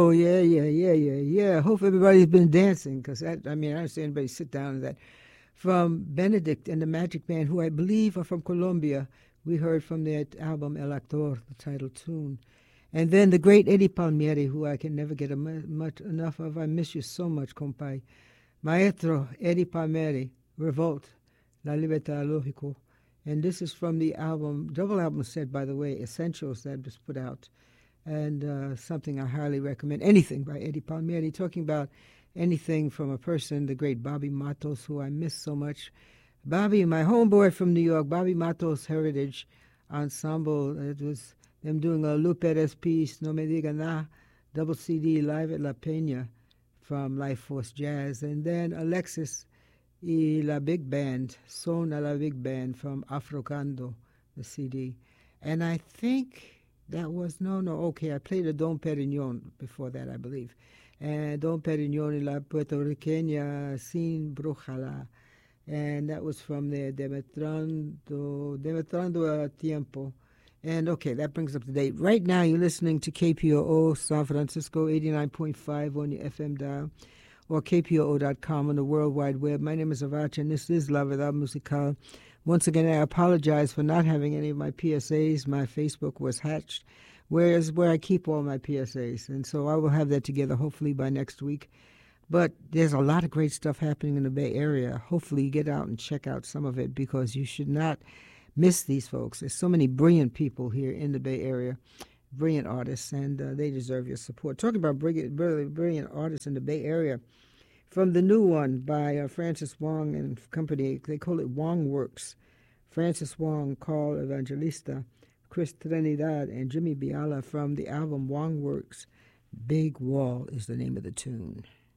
Oh, yeah. Hope everybody's been dancing because I don't see anybody sit down to that. From Benedict and the Magic Band, who I believe are from Colombia. We heard from their album El Actor, the title tune. And then the great Eddie Palmieri, who I can never get much enough of. I miss you so much, compay. Maestro Eddie Palmieri, Revolt, La Libertad Lógico. And this is from the album, double album set, by the way, Essentials, that was put out. And something I highly recommend. Anything by Eddie Palmieri, talking about anything from a person, the great Bobby Matos, who I miss so much. Bobby, my homeboy from New York, Bobby Matos Heritage Ensemble. It was them doing a Lu Perez piece, No Me Diga Na, double CD live at La Peña from Life Force Jazz. And then Alexis y La Big Band, Son a la Big Band from Afrocando, the CD. And I think that was, okay, I played a Don Perignon before that, I believe. And Don Perignon y la Puertorriqueña Sin Brújula. And that was from there, Demostrando a Tiempo. And okay, that brings up the date. Right now, you're listening to KPOO San Francisco 89.5 on your FM dial, or kpoo.com on the World Wide Web. My name is Avacha, and this is La Verdad Musical. Once again, I apologize for not having any of my PSAs. My Facebook was hatched, where I keep all my PSAs. And so I will have that together hopefully by next week. But there's a lot of great stuff happening in the Bay Area. Hopefully you get out and check out some of it, because you should not miss these folks. There's so many brilliant people here in the Bay Area, brilliant artists, and they deserve your support. Talking about brilliant artists in the Bay Area, from the new one by Francis Wong and company, they call it Wong Works. Francis Wong, Carl Evangelista, Chris Trinidad, and Jimmy Biala from the album Wong Works. Big Wall is the name of the tune.